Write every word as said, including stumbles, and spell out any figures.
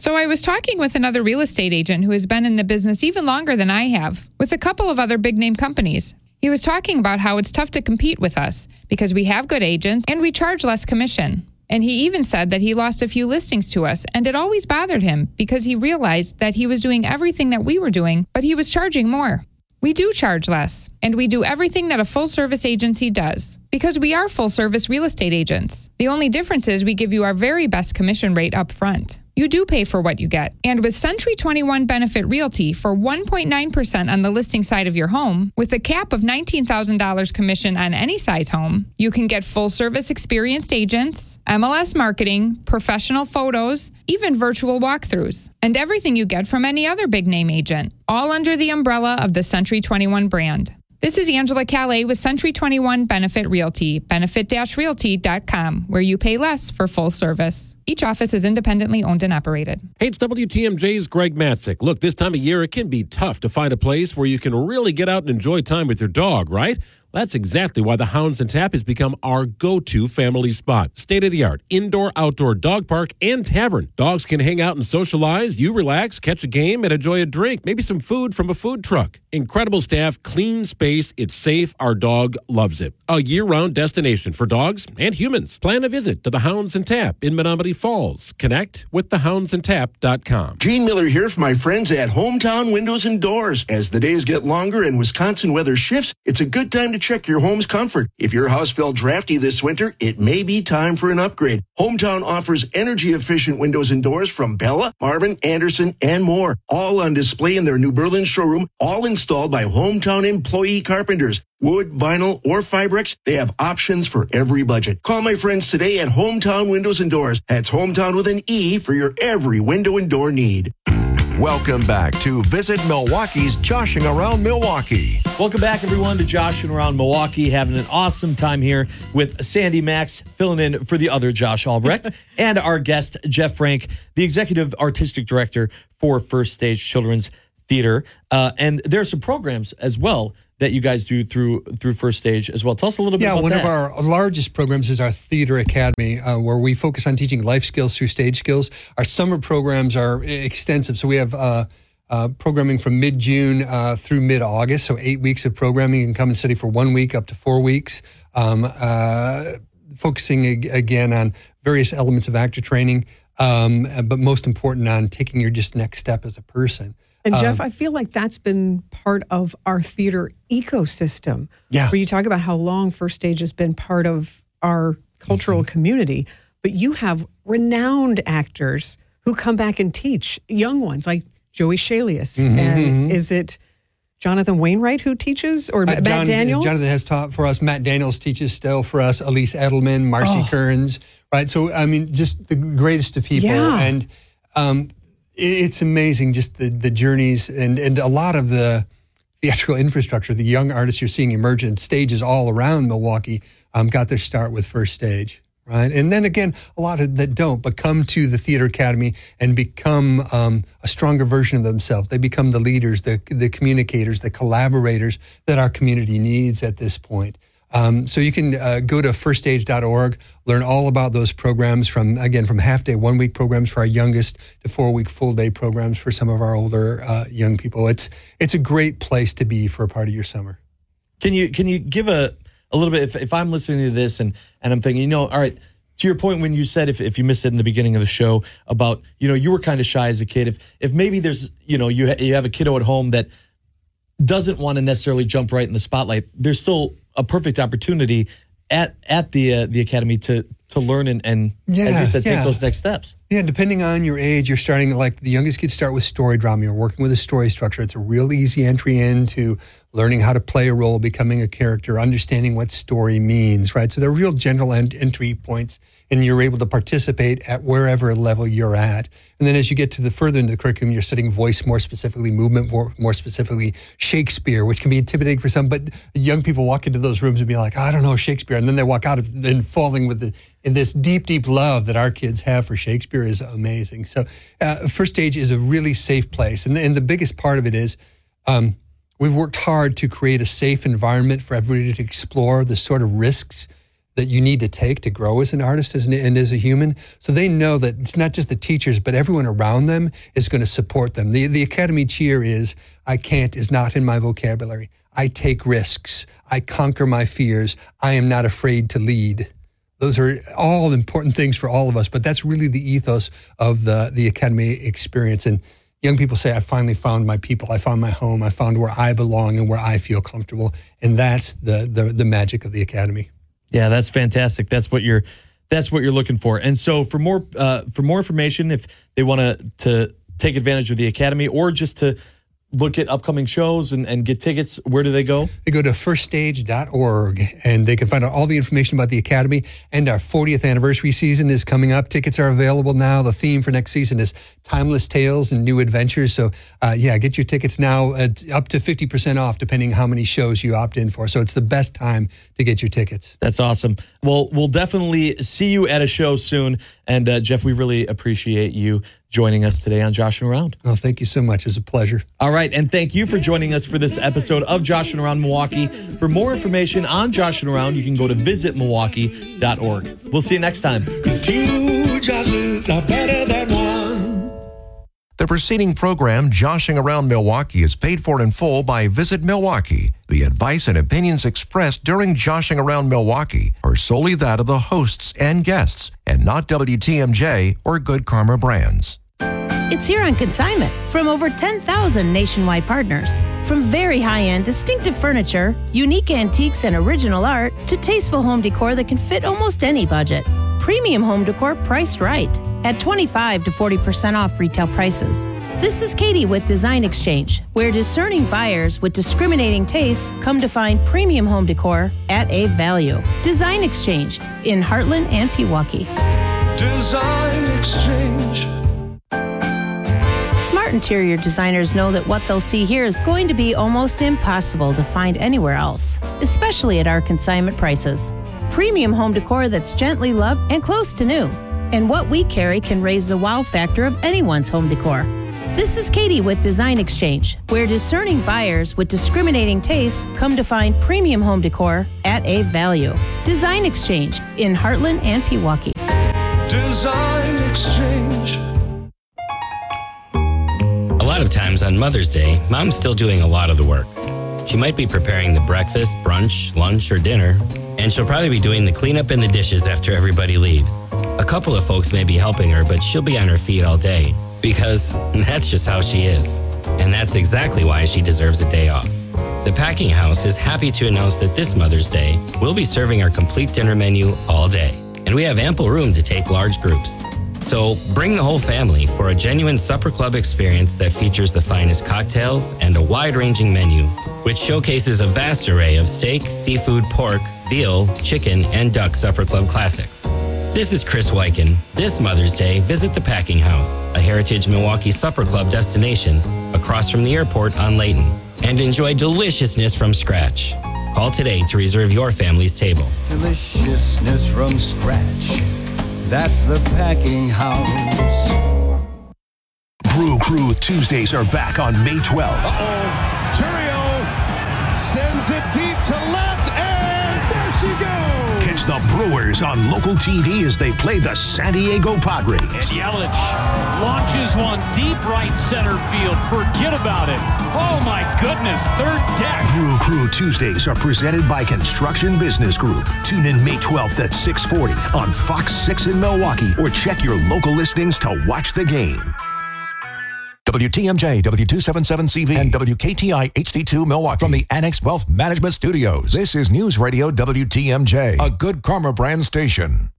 So I was talking with another real estate agent who has been in the business even longer than I have, with a couple of other big name companies. He was talking about how it's tough to compete with us because we have good agents and we charge less commission. And he even said that he lost a few listings to us, and it always bothered him because he realized that he was doing everything that we were doing, but he was charging more. We do charge less, and we do everything that a full-service agency does because we are full-service real estate agents. The only difference is we give you our very best commission rate up front. You do pay for what you get. And with Century twenty-one Benefit Realty for one point nine percent on the listing side of your home, with a cap of nineteen thousand dollars commission on any size home, you can get full-service experienced agents, M L S marketing, professional photos, even virtual walkthroughs, and everything you get from any other big-name agent, all under the umbrella of the Century twenty-one brand. This is Angela Calais with Century twenty-one Benefit Realty, benefit dash realty dot com, where you pay less for full service. Each office is independently owned and operated. Hey, it's W T M J's Greg Matzik. Look, this time of year, it can be tough to find a place where you can really get out and enjoy time with your dog, right? That's exactly why the Hounds and Tap has become our go-to family spot. State-of-the-art, indoor-outdoor dog park and tavern. Dogs can hang out and socialize, you relax, catch a game, and enjoy a drink, maybe some food from a food truck. Incredible staff, clean space, it's safe, our dog loves it. A year-round destination for dogs and humans. Plan a visit to the Hounds and Tap in Menominee Falls. Connect with the hounds and tap dot com. Gene Miller here for my friends at Hometown Windows and Doors. As the days get longer and Wisconsin weather shifts, it's a good time to check your home's comfort. If your house felt drafty this winter, it may be time for an upgrade. Hometown offers energy-efficient windows and doors from Bella, Marvin, Anderson, and more. All on display in their New Berlin showroom, all installed by Hometown employee carpenters. Wood, vinyl, or Fibrex, they have options for every budget. Call my friends today at Hometown Windows and Doors. That's Hometown with an E for your every window and door need. Welcome back to Visit Milwaukee's Joshing Around Milwaukee. Welcome back, everyone, to Joshing Around Milwaukee. Having an awesome time here with Sandy Max, filling in for the other Josh Albrecht, and our guest, Jeff Frank, the Executive Artistic Director for First Stage Children's Theater. Uh, and there are some programs as well that you guys do through through First Stage as well. Tell us a little bit yeah, about that. Yeah, one of our largest programs is our Theater Academy, uh, where we focus on teaching life skills through stage skills. Our summer programs are extensive, so we have uh, uh, programming from mid-June uh, through mid-August, so eight weeks of programming. You can come and study for one week up to four weeks, um, uh, focusing ag- again on various elements of actor training, um, but most important on taking your just next step as a person. And Jeff, um, I feel like that's been part of our theater ecosystem. Yeah. Where you talk about how long First Stage has been part of our cultural mm-hmm. community, but you have renowned actors who come back and teach young ones like Joey Shalius. Mm-hmm, and mm-hmm. is it Jonathan Wainwright who teaches, or uh, Matt John, Daniels? Jonathan has taught for us. Matt Daniels teaches still for us. Elise Edelman, Marcy oh. Kearns, right? So, I mean, just the greatest of people. Yeah. And um, it's amazing, just the, the journeys and, and a lot of the theatrical infrastructure, the young artists you're seeing emerge in stages all around Milwaukee um, got their start with First Stage, right? And then again, a lot of that don't, but come to the Theater Academy and become um, a stronger version of themselves. They become the leaders, the the communicators, the collaborators that our community needs at this point. Um, so you can uh, go to first stage dot org, learn all about those programs from, again, from half-day, one-week programs for our youngest to four-week full-day programs for some of our older uh, young people. It's it's a great place to be for a part of your summer. Can you can you give a, a little bit, if, if I'm listening to this and, and I'm thinking, you know, all right, to your point when you said, if, if you missed it in the beginning of the show, about, you know, you were kind of shy as a kid. If if maybe there's, you know, you, ha- you have a kiddo at home that doesn't want to necessarily jump right in the spotlight, there's still a perfect opportunity at at the uh, the academy to to learn and, and yeah, as you said, take yeah. those next steps. Yeah, depending on your age, you're starting, like the youngest kids start with story drama. You're working with a story structure. It's a real easy entry into learning how to play a role, becoming a character, understanding what story means, right? So they're real general ent- entry points, and you're able to participate at wherever level you're at. And then as you get to the further into the curriculum, you're studying voice more specifically, movement more, more specifically, Shakespeare, which can be intimidating for some, but young people walk into those rooms and be like, oh, I don't know Shakespeare. And then they walk out of then falling with the, in this deep, deep love that our kids have for Shakespeare is amazing. So uh, First Stage is a really safe place. And, and the biggest part of it is um, we've worked hard to create a safe environment for everybody to explore the sort of risks that you need to take to grow as an artist and, and as a human. So they know that it's not just the teachers, but everyone around them is going to support them. The, the Academy cheer is, I can't is not in my vocabulary. I take risks. I conquer my fears. I am not afraid to lead. Those are all important things for all of us, but that's really the ethos of the, the Academy experience. And young people say, I finally found my people. I found my home. I found where I belong and where I feel comfortable. And that's the the, the magic of the Academy. Yeah, that's fantastic. That's what you're that's what you're looking for. And so for more uh, for more information, if they want to to take advantage of the Academy or just to look at upcoming shows and, and get tickets, where do they go? They go to first stage dot org, and they can find out all the information about the Academy. And our fortieth anniversary season is coming up. Tickets are available now. The theme for next season is Timeless Tales and New Adventures. So, uh, yeah, get your tickets now at up to fifty percent off, depending how many shows you opt in for. So it's the best time to get your tickets. That's awesome. Well, we'll definitely see you at a show soon. And, uh, Jeff, we really appreciate you joining us today on Joshing Around. Oh, thank you so much. It was a pleasure. All right, and thank you for joining us for this episode of Joshing Around Milwaukee. For more information on Joshing Around, you can go to visit milwaukee dot org. We'll see you next time. Because two Joshes are better than one. The preceding program, Joshing Around Milwaukee, is paid for in full by Visit Milwaukee. The advice and opinions expressed during Joshing Around Milwaukee are solely that of the hosts and guests, and not W T M J or Good Karma Brands. It's here on consignment from over ten thousand nationwide partners. From very high-end, distinctive furniture, unique antiques and original art, to tasteful home decor that can fit almost any budget. Premium home decor priced right at twenty-five to forty percent off retail prices. This is Katie with Design Exchange, where discerning buyers with discriminating taste come to find premium home decor at a value. Design Exchange in Heartland and Pewaukee. Design Exchange. Smart interior designers know that what they'll see here is going to be almost impossible to find anywhere else, especially at our consignment prices. Premium home decor that's gently loved and close to new. And what we carry can raise the wow factor of anyone's home decor. This is Katie with Design Exchange, where discerning buyers with discriminating tastes come to find premium home decor at a value. Design Exchange in Heartland and Pewaukee. Design Exchange. A lot of times on Mother's Day, Mom's still doing a lot of the work. She might be preparing the breakfast, brunch, lunch, or dinner, and she'll probably be doing the cleanup and the dishes after everybody leaves. A couple of folks may be helping her, but she'll be on her feet all day because that's just how she is. And that's exactly why she deserves a day off. The Packing House is happy to announce that this Mother's Day, we'll be serving our complete dinner menu all day. And we have ample room to take large groups. So bring the whole family for a genuine supper club experience that features the finest cocktails and a wide-ranging menu, which showcases a vast array of steak, seafood, pork, veal, chicken, and duck supper club classics. This is Chris Weichen. This Mother's Day, visit the Packing House, a Heritage Milwaukee supper club destination across from the airport on Layton, and enjoy deliciousness from scratch. Call today to reserve your family's table. Deliciousness from scratch. That's the Packing House. Brew Crew Tuesdays are back on May twelfth. Uh-oh. Churio sends it deep to left, and there she goes. Catch the Brewers on local T V as they play the San Diego Padres. And Yelich launches one deep right center field. Forget about it. Oh, my goodness. Third deck. Brew Crew Tuesdays are presented by Construction Business Group. Tune in May twelfth at six forty on Fox six in Milwaukee or check your local listings to watch the game. W T M J, W two seventy-seven C V, and W K T I H D two Milwaukee. From the Annex Wealth Management Studios, this is News Radio W T M J, a Good Karma Brand station.